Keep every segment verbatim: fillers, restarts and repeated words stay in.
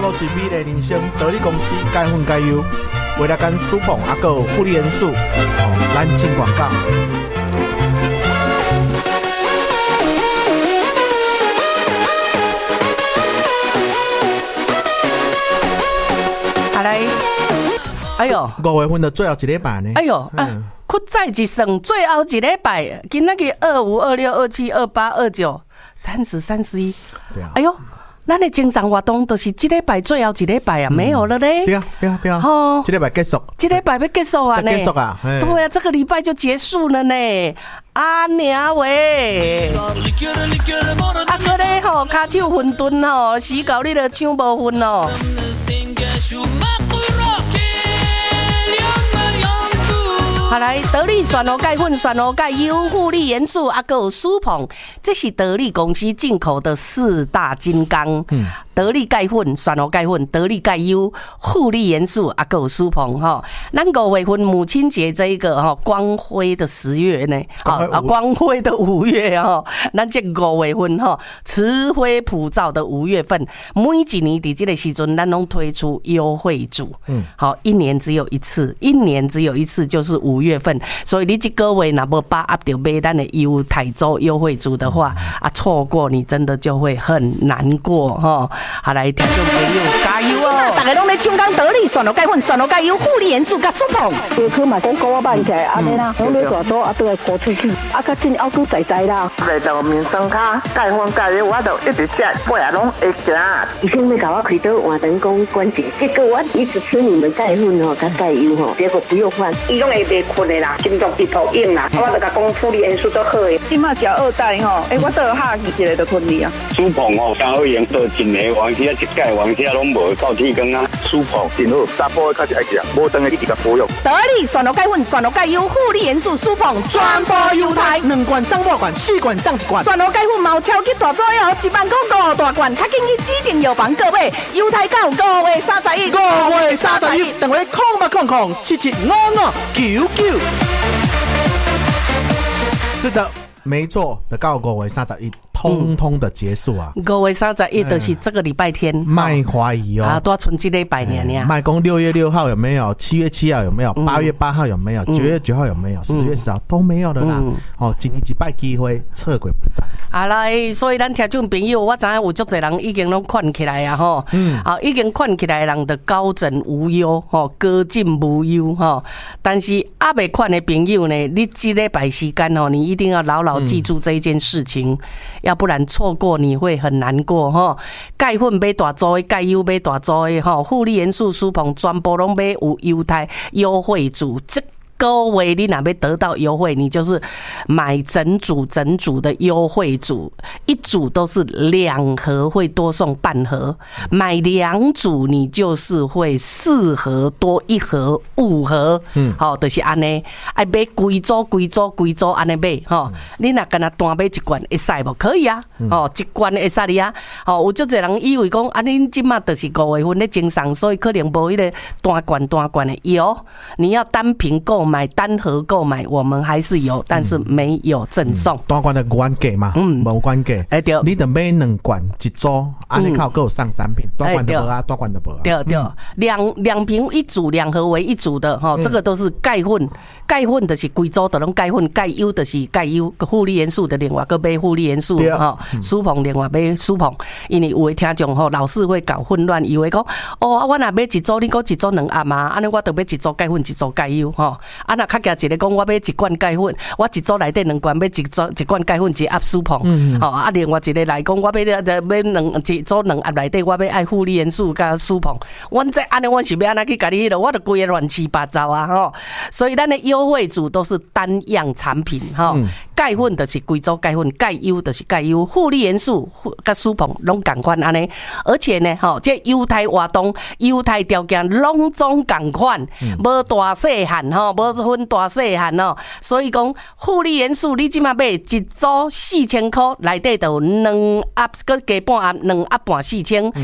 都是美丽人生，得力公司钙粉钙优，为了干舒膨啊个护理元素，哦，咱进广告。 好来，哎呦， 五月份的最后一礼拜呢？ 哎呦，啊，屈再一算，最后一礼拜，今仔日二五、二六、二七、二八、二九、三十、三十一，对啊，哎呦。咱的精神活动都是这礼拜最后一礼拜啊，没有了嘞。 对啊，对啊，对啊。哦，这礼拜结束。 这礼拜要结束啊呢？ 结束啊！ 对啊，这个礼拜就结束了呢。啊娘喂！啊个咧吼，骹手混沌吼，死到你著唱无分哦。好来，得力选欧钙粉、选欧钙优、护理元素啊，还有舒膨，这是得力公司进口的四大金刚。嗯，得力钙粉、选欧钙粉、得力钙优、护理元素啊，还有舒膨哈。咱五月份母亲节这一个哈光辉的十月呢，啊光辉的五月哈，咱这五月份哈慈辉普照的五月份，每一年伫这个时阵，咱拢推出优惠组。嗯，好，一年只有一次，一年只有一次就是五。五月份，所以你这个月若无把握到买咱的优台州优惠组的话，啊，错过你真的就会很难过哈。好，来听众朋友加油哦！大家拢咧抢讲得力选欧钙粉、选欧钙优、护理元素甲舒膨。 药区嘛，讲高我慢起来，安尼啦，拢咧大多啊，都会高出去，啊，较真凹凸在在啦。 来到面生卡钙粉钙优，我就一直吃，尾也拢会行。 医生要甲我开刀换人工关节，结果我一直吃你们钙粉吼，甲钙优吼，结果不用换， 伊拢会袂。困的啦，心脏直头硬啦，我就甲讲护理元素都好的。 今麦食二代吼，诶、欸，我倒下去一个就困去啊。 舒膨吼，刚好用做真个，往时啊一盖，往时啊拢无到天光啊。 舒膨真好，查甫的较是爱食，无当的你直甲保养。 得力选欧钙粉、选欧钙优、护理元素舒膨，全部优待，两罐送五罐，四罐送一罐。选欧钙粉毛超级大作哦，一万块五大罐，较建议指定药房购买，优待到五月三十一， 五月三十一，电话空八空空七七五五九九。是的，没错，的到五月三十一，通通的结束啊！ 五月三十一就是这个礼拜天， 卖怀疑哦， 啊，多存几礼拜年呢？ 卖公六月六号有没有？七月七号有没有？八月八号有没有？九月九号有没有？十月十号都没有了啦！哦，今年一摆机会，撤鬼不在。 啊来，所以咱听众朋友，我知影有足侪人已经拢款起来啊吼，嗯，啊已经款起来的人的高枕无忧吼，高枕无忧吼。但是还未款的朋友呢，你这礼拜时间吼，你一定要牢牢记住这一件事情，嗯、要不然错过你会很难过吼。钙粉买大组的，钙优买大组的吼，护理元素舒膨全部拢买有优待优惠组。这各位，你若要得到优惠，你就是买整组整组的优惠组，一组都是两盒，会多送半盒；买两组，你就是会四盒多一盒，五盒。嗯，好、哦，就是安尼，爱买规组规组规组安尼买，吼、哦。你若干那单买一罐会使无？可以啊，哦，一罐会使你啊。哦，有足侪人以为讲，啊，恁即马就是五月份咧精送，所以可能无迄个单罐单罐的有，你要单瓶购买。买单盒购买，我们还是有，但是没有赠送。 单罐的原价嘛，嗯，无原价。哎对，你得买两罐一组，安尼靠够上三瓶，单罐的无啊，单罐的无啊。 对对，两两瓶一组，两盒为一组的哈，这个都是钙粉，钙粉的是贵州的，拢钙粉，钙优的是钙优，护理元素的另外个买护理元素哈，舒膨另外买舒膨，因为有的听众吼老是会搞混乱，以为讲哦，我若买一组，你讲一组两盒嘛，安尼我得买一组钙粉，一组钙优吼。啊，若较加一个讲，我买一罐钙粉，我一组内底两罐，买一组一罐钙粉，一盒舒膨。嗯，吼、哦、啊，另外一个来讲，我买买两一组两盒内底，我要爱护理元素加舒膨。阮这安尼，阮是要安怎去甲你迄落，我著规个乱七八糟啊吼。所以咱的优惠组都是单样产品吼。钙粉就是贵州钙粉，钙优就是钙优，护理元素甲舒膨拢共款安尼。而且呢，吼、哦，这优待活动、优待条件拢总共款，无大细汉吼，无分大细汉哦。所以讲护理元素，你即马买一组四千块，内底就有两盒，搁加半盒，两盒半四千。八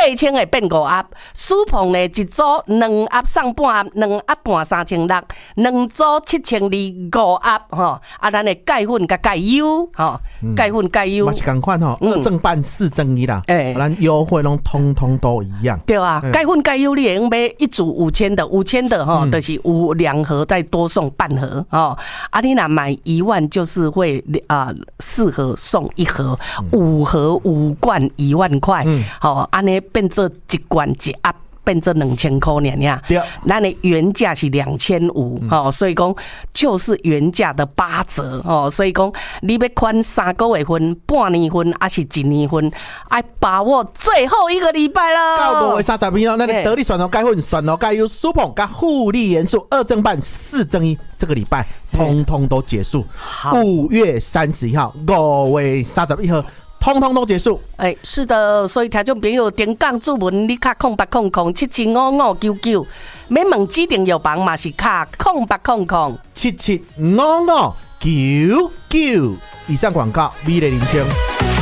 千会变五盒，舒碰呢一组两盒送半盒，两盒半三千六，两组七千二五盒吼。啊，咱的钙粉甲钙优吼，钙粉钙优嘛是同款吼，二正半四正一啦， 哎咱优惠拢通通都一样。 对啊，钙粉钙优你会用买一组五千的，五千的哈，就是有两盒再多送半盒哦。啊，你若买一万就是会啊四盒送一盒，五盒五罐一万块，好，安尼变做一罐一盒。变成两千块尔呀， 对， 咱的原价是两千五，哦，所以讲就是原价的八折哦，所以讲你要款三个月份、半年份，还是一年份，爱把握最后一个礼拜了。 到五月三十一号，那个得力选头钙粉、选头钙优、舒碰加护力元素二正半、四正一，这个礼拜通通都结束。五月三十一号，五月三十一号。通通都结束。 哎、欸，是的，所以听众朋友点讲注文，你卡空八空空七七五五九九，要问指定药房嘛是卡空八空空七七五五九九。以上广告，美丽铃声。